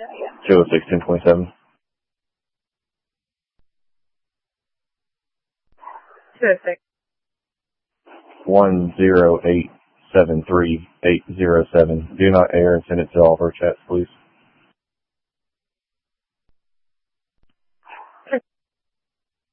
206-1027. 206. 10873-807. Do not air and send it to all of our chats, please.